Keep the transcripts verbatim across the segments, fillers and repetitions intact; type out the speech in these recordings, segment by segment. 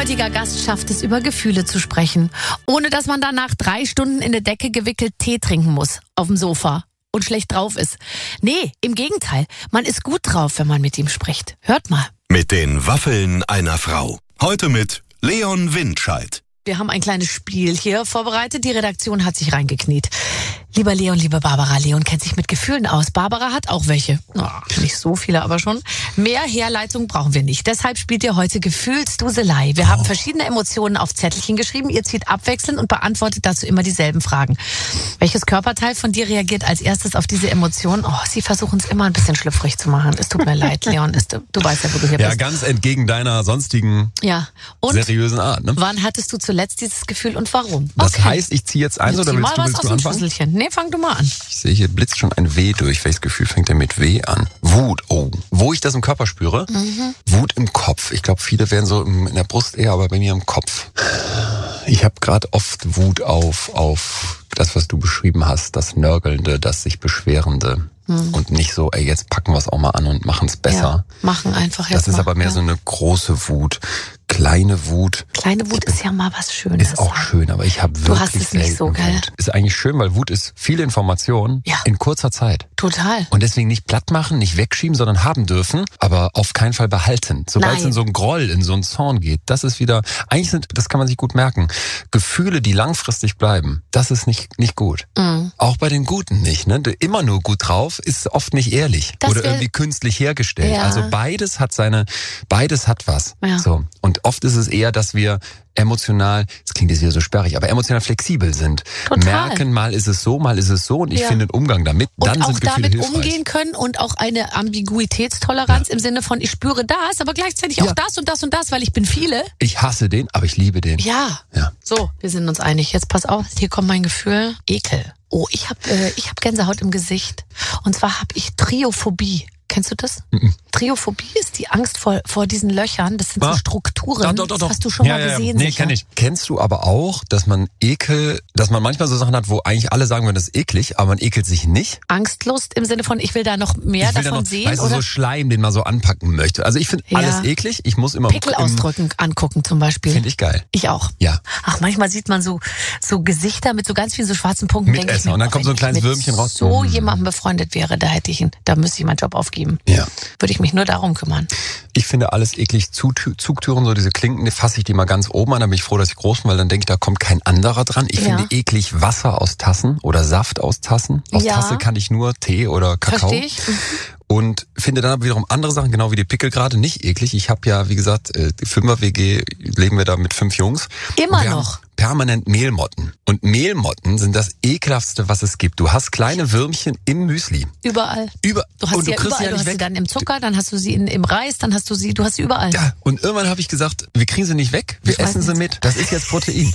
heutiger Gast schafft es, über Gefühle zu sprechen, ohne dass man danach drei Stunden in eine Decke gewickelt Tee trinken muss, auf dem Sofa und schlecht drauf ist. Nee, im Gegenteil, man ist gut drauf, wenn man mit ihm spricht. Hört mal. Mit den Waffeln einer Frau. Heute mit Leon Windscheid. Wir haben ein kleines Spiel hier vorbereitet. Die Redaktion hat sich reingekniet. Lieber Leon, liebe Barbara, Leon kennt sich mit Gefühlen aus. Barbara hat auch welche. Oh, nicht so viele, aber schon. Mehr Herleitung brauchen wir nicht. Deshalb spielt ihr heute Gefühlsduselei. Wir oh. haben verschiedene Emotionen auf Zettelchen geschrieben. Ihr zieht abwechselnd und beantwortet dazu immer dieselben Fragen. Welches Körperteil von dir reagiert als erstes auf diese Emotionen? Oh, sie versuchen es immer ein bisschen schlüpfrig zu machen. Es tut mir leid, Leon. Es, du, du weißt ja, wo du hier ja, bist. Ja, ganz entgegen deiner sonstigen ja. und seriösen Art. Ne? Wann hattest du zuletzt dieses Gefühl und warum? Das okay. heißt, ich ziehe jetzt eins oder willst du, willst du anfangen? Nee, fang du mal an. Ich sehe, hier blitzt schon ein W durch. Welches Gefühl fängt denn mit W an? Wut, oh. Wo ich das im Körper spüre? Mhm. Wut im Kopf. Ich glaube, viele wären so in der Brust eher, aber bei mir im Kopf. Ich habe gerade oft Wut auf, auf das, was du beschrieben hast, das Nörgelnde, das sich Beschwerende. Mhm. Und nicht so, ey, jetzt packen wir es auch mal an und machen es besser. Ja, machen einfach jetzt Das ist mal, aber mehr ja. so eine große Wut. Kleine Wut. Kleine Wut ist ja mal was Schönes. Ist auch schön, aber ich habe wirklich Du hast es nicht so, gell? Wut. Ist eigentlich schön, weil Wut ist viel Information ja. in kurzer Zeit. Total. Und deswegen nicht platt machen, nicht wegschieben, sondern haben dürfen, aber auf keinen Fall behalten. Sobald es in so einen Groll, in so einen Zorn geht, das ist wieder, eigentlich sind, das kann man sich gut merken, Gefühle, die langfristig bleiben, das ist nicht nicht gut. Mhm. Auch bei den Guten nicht. Ne? Immer nur gut drauf ist oft nicht ehrlich das oder irgendwie künstlich hergestellt. Ja. Also beides hat seine, beides hat was. Ja. So. Und oft ist es eher, dass wir emotional, das klingt jetzt wieder so sperrig, aber emotional flexibel sind. Total. Merken, mal ist es so, mal ist es so und ich ja. finde den Umgang damit, dann und sind Gefühle damit hilfreich. umgehen können und auch eine Ambiguitätstoleranz ja. im Sinne von, ich spüre das, aber gleichzeitig ja. auch das und das und das, weil ich bin viele. Ich hasse den, aber ich liebe den. Ja. ja. So, wir sind uns einig. Jetzt pass auf, hier kommt mein Gefühl. Ekel. Oh, ich habe äh, ich hab Gänsehaut im Gesicht. Und zwar habe ich Triophobie. Kennst du das? Mhm. Triophobie ist die Angst vor, vor diesen Löchern. Das sind ah. so Strukturen. Doch, doch, doch, doch. Das hast du schon ja, mal ja, gesehen. Nee, sicher. kenn ich. Kennst du aber auch, dass man Ekel, dass man manchmal so Sachen hat, wo eigentlich alle sagen würden, das ist eklig, aber man ekelt sich nicht? Angstlust im Sinne von, ich will da noch mehr davon noch, sehen? Weißt du, oder? so Schleim, den man so anpacken möchte. Also ich finde ja. alles eklig. Ich muss immer... Pickel ausdrücken, angucken zum Beispiel. Finde ich geil. Ich auch. Ja. Ach, manchmal sieht man so, so Gesichter mit so ganz vielen so schwarzen Punkten. Mit Essen. Und dann kommt so ein kleines Würmchen raus. Wenn ich so jemandem befreundet wäre, da hätte ich ihn, da müsste ich meinen Job aufgeben. Ja. Würde ich mich nur darum kümmern. Ich finde alles eklig. Zugtüren, so diese Klinken, die fasse ich die mal ganz oben an. Dann bin ich froh, dass ich groß bin, weil dann denke ich, da kommt kein anderer dran. Ich ja. finde eklig Wasser aus Tassen oder Saft aus Tassen. Aus ja. Tasse kann ich nur Tee oder Kakao. Verstehe ich. Mhm. Und finde dann aber wiederum andere Sachen, genau wie die Pickel gerade, nicht eklig. Ich habe ja, wie gesagt, Fünfer-W G, leben wir da mit fünf Jungs. Immer noch. Permanent Mehlmotten. Und Mehlmotten sind das ekelhaftste, was es gibt. Du hast kleine Würmchen im Müsli. Überall. Über, du hast und sie du ja überall. Ja du hast weg. sie dann im Zucker, dann hast du sie in, im Reis, dann hast du sie, du hast sie überall. Ja, und irgendwann habe ich gesagt, wir kriegen sie nicht weg, wir ich essen sie mit. Das ist jetzt Protein.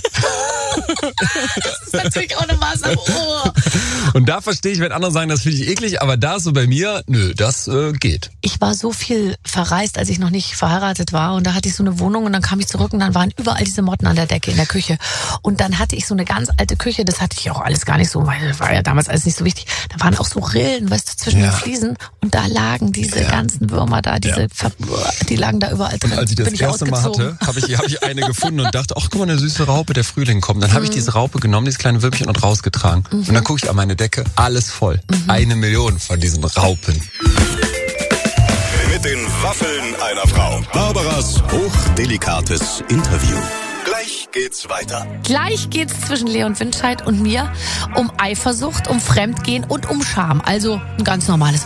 Das ist natürlich auch eine Maße am Ohr. Und da verstehe ich, wenn andere sagen, das finde ich eklig, aber da so bei mir, nö, das äh, geht. Ich war so viel verreist, als ich noch nicht verheiratet war und da hatte ich so eine Wohnung und dann kam ich zurück und dann waren überall diese Motten an der Decke in der Küche. Und dann hatte ich so eine ganz alte Küche, das hatte ich auch alles gar nicht so, weil das war ja damals alles nicht so wichtig. Da waren auch so Rillen, weißt du, zwischen ja. den Fliesen und da lagen diese ja. ganzen Würmer da, diese ja. Ver die lagen da überall drin. Und als ich das Bin erste ich Mal hatte, habe ich, hab ich eine gefunden und dachte, ach guck mal, eine süße Raupe, der Frühling kommt. Dann habe ich diese Raupe genommen, dieses kleine Würmchen und rausgetragen. Mhm. Und dann gucke ich an meine Decke, alles voll. Mhm. Eine Million von diesen Raupen. Mit den Waffeln einer Frau. Barbaras hochdelikates Interview. Gleich geht's weiter. Gleich geht's zwischen Leon Windscheid und mir um Eifersucht, um Fremdgehen und um Scham. Also ein ganz normales